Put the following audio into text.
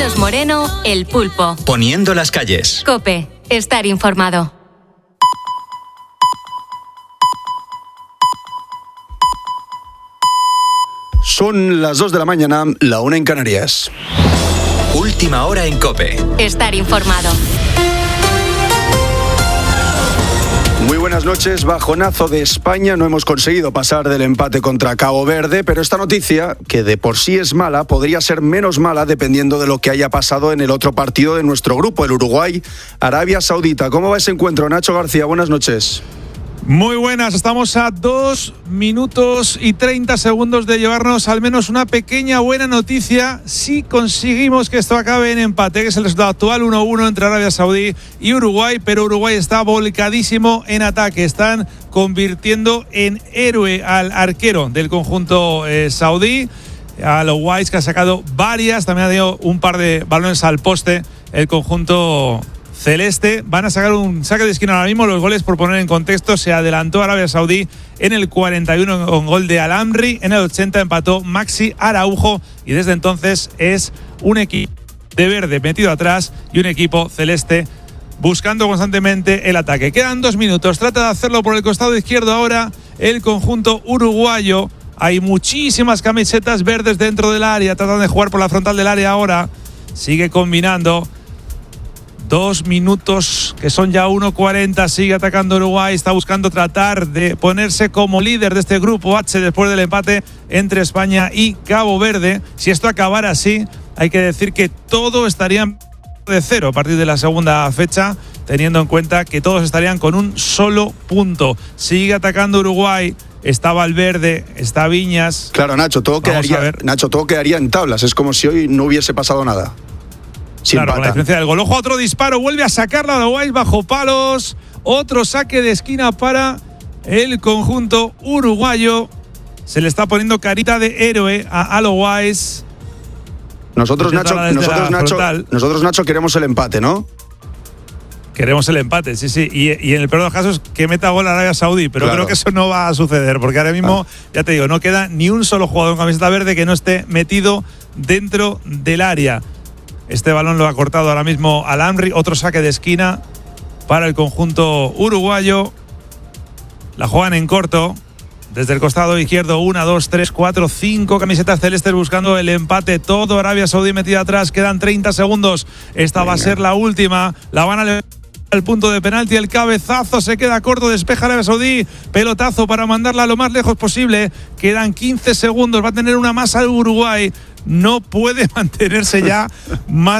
Carlos Moreno, El Pulpo. Poniendo las calles. COPE. Estar informado. Son las 2 de la mañana, la 1 en Canarias. Última hora en COPE. Estar informado. Muy buenas noches. Bajonazo de España. No hemos conseguido pasar del empate contra Cabo Verde, pero esta noticia, que de por sí es mala, podría ser menos mala dependiendo de lo que haya pasado en el otro partido de nuestro grupo, el Uruguay-Arabia Saudita. ¿Cómo va ese encuentro? Nacho García, buenas noches. Muy buenas, estamos a 2 minutos y 30 segundos de llevarnos al menos una pequeña buena noticia si conseguimos que esto acabe en empate, que es el resultado actual 1-1 entre Arabia Saudí y Uruguay, pero Uruguay está volcadísimo en ataque, están convirtiendo en héroe al arquero del conjunto saudí, a los Wise, que ha sacado varias, también ha tenido un par de balones al poste el conjunto celeste. Van a sacar un saque de esquina ahora mismo. Los goles, por poner en contexto, se adelantó Arabia Saudí en el 41 con gol de Al-Amri, en el 80 empató Maxi Araujo y desde entonces es un equipo de verde metido atrás y un equipo celeste buscando constantemente el ataque. Quedan 2 minutos, trata de hacerlo por el costado izquierdo ahora el conjunto uruguayo. Hay muchísimas camisetas verdes dentro del área, tratan de jugar por la frontal del área ahora, sigue combinando. 2 minutos, que son ya 1:40, sigue atacando Uruguay, está buscando tratar de ponerse como líder de este grupo H después del empate entre España y Cabo Verde. Si esto acabara así, hay que decir que todo estaría de cero a partir de la segunda fecha, teniendo en cuenta que todos estarían con un solo punto. Sigue atacando Uruguay, está Valverde, está Viñas. Claro, Nacho, todo quedaría en tablas, es como si hoy no hubiese pasado nada. Claro, con la diferencia del gol. Ojo, otro disparo, vuelve a sacarla Uruguay bajo palos. Otro saque de esquina para el conjunto uruguayo. Se le está poniendo carita de héroe a Alois. Nosotros, Nacho, queremos el empate, ¿no? Queremos el empate, sí. Y en el peor de los casos, que meta gol a Arabia Saudí. Pero claro, creo que eso no va a suceder, porque ahora mismo, ya te digo, no queda ni un solo jugador con camiseta verde que no esté metido dentro del área. Este balón lo ha cortado ahora mismo Al-Amri. Otro saque de esquina para el conjunto uruguayo. La juegan en corto. Desde el costado izquierdo, 1, 2, 3, 4, 5 camisetas celestes buscando el empate. Todo Arabia Saudí metida atrás. Quedan 30 segundos. Esta va a ser la última. La van a levantar al punto de penalti. El cabezazo se queda corto. Despeja Arabia Saudí. Pelotazo para mandarla lo más lejos posible. Quedan 15 segundos. Va a tener una más al Uruguay. No puede mantenerse ya más